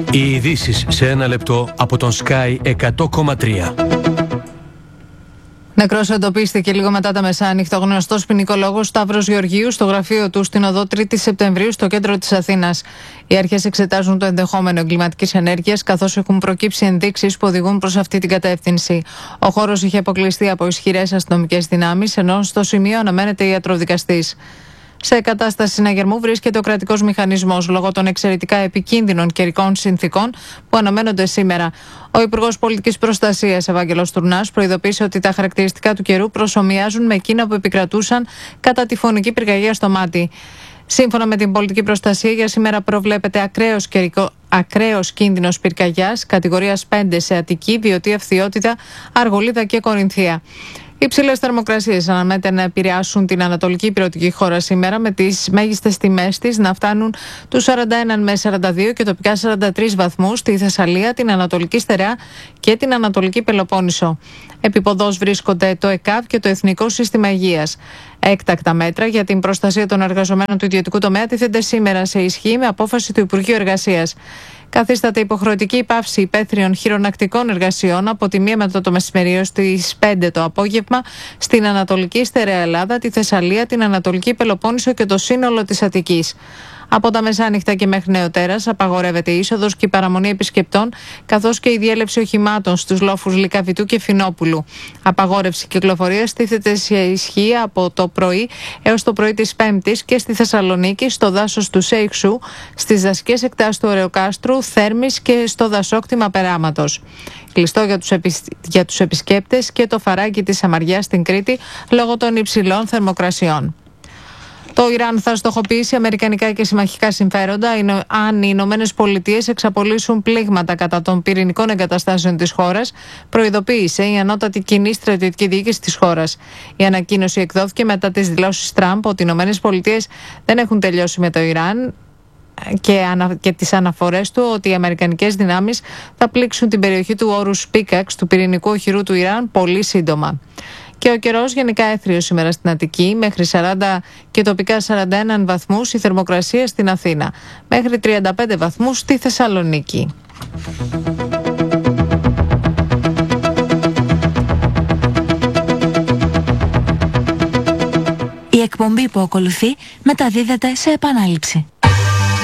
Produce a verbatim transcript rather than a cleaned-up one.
Οι ειδήσεις σε ένα λεπτό από τον Sky εκατό κόμμα τρία. Νεκρός εντοπίστηκε λίγο μετά τα μεσάνυχτα ο γνωστός ποινικολόγος Σταύρος Γεωργίου στο γραφείο του στην οδό τρίτη Σεπτεμβρίου στο κέντρο της Αθήνας. Οι αρχές εξετάζουν το ενδεχόμενο εγκληματικής ενέργειας, καθώς έχουν προκύψει ενδείξεις που οδηγούν προς αυτή την κατεύθυνση. Ο χώρος είχε αποκλειστεί από ισχυρές αστυνομικές δυνάμεις, ενώ στο σημείο αναμένεται ιατροδικαστής. Σε κατάσταση συναγερμού βρίσκεται ο κρατικός μηχανισμός λόγω των εξαιρετικά επικίνδυνων καιρικών συνθήκων που αναμένονται σήμερα. Ο Υπουργός Πολιτικής Προστασίας Ευάγγελος Τουρνάς προειδοποίησε ότι τα χαρακτηριστικά του καιρού προσομοιάζουν με εκείνα που επικρατούσαν κατά τη φωνική πυρκαγιά στο Μάτι. Σύμφωνα με την πολιτική προστασία, για σήμερα προβλέπεται ακραίος, καιρικό, ακραίος κίνδυνος πυρκαγιάς κατηγορίας πέντε σε Αττική, Βιωτία, Φθιώτιδα, Αργολίδα και Κορινθία. Οι υψηλές θερμοκρασίες αναμένεται να επηρεάσουν την ανατολική υπηρετική χώρα σήμερα, με τις μέγιστες τιμές της να φτάνουν τους σαράντα ένα με σαράντα δύο και τοπικά σαράντα τρεις βαθμούς στη Θεσσαλία, την Ανατολική Στερεά και την Ανατολική Πελοπόννησο. Επίποδος βρίσκονται το ΕΚΑΒ και το Εθνικό Σύστημα Υγείας. Έκτακτα μέτρα για την προστασία των εργαζομένων του ιδιωτικού τομέα τίθενται σήμερα σε ισχύ με απόφαση του Υπουργείου Εργασίας. Καθίσταται υποχρεωτική η πάυση υπαίθριων χειρονακτικών εργασιών από τη μία μετά το μεσημερίο στις πέντε το απόγευμα στην Ανατολική Στερεά Ελλάδα, τη Θεσσαλία, την Ανατολική Πελοπόννησο και το σύνολο της Αττικής. Από τα μεσάνυχτα και μέχρι νεοτέρας απαγορεύεται η είσοδος και η παραμονή επισκεπτών, καθώς και η διέλευση οχημάτων στους λόφους Λυκαβητού και Φινόπουλου. Απαγόρευση κυκλοφορίας τίθεται σε ισχύ από το πρωί έως το πρωί της Πέμπτης και στη Θεσσαλονίκη, στο δάσος του Σέιξου, στις δασικές εκτάσεις του Ωρεοκάστρου, Θέρμης και στο δασόκτημα Περάματος. Κλειστό για τους, επι... για τους επισκέπτες και το φαράγγι της Σαμαριάς στην Κρήτη λόγω των υψηλών θερμοκρασιών. Το Ιράν θα στοχοποιήσει αμερικανικά και συμμαχικά συμφέροντα αν οι Ηνωμένες Πολιτείες εξαπολύσουν πλήγματα κατά των πυρηνικών εγκαταστάσεων της χώρας, προειδοποίησε η ανώτατη κοινή στρατιωτική διοίκηση της χώρας. Η ανακοίνωση εκδόθηκε μετά τις δηλώσεις Τραμπ ότι οι Ηνωμένες Πολιτείες δεν έχουν τελειώσει με το Ιράν και, ανα... και τις αναφορές του ότι οι αμερικανικές δυνάμεις θα πλήξουν την περιοχή του όρους Πίκαξ του πυρηνικού οχυρού του Ιράν πολύ σύντομα. Και ο καιρός γενικά έθριος σήμερα στην Αττική, μέχρι σαράντα και τοπικά σαράντα ένα βαθμούς η θερμοκρασία στην Αθήνα, μέχρι τριάντα πέντε βαθμούς στη Θεσσαλονίκη. Η εκπομπή που ακολουθεί μεταδίδεται σε επανάληψη.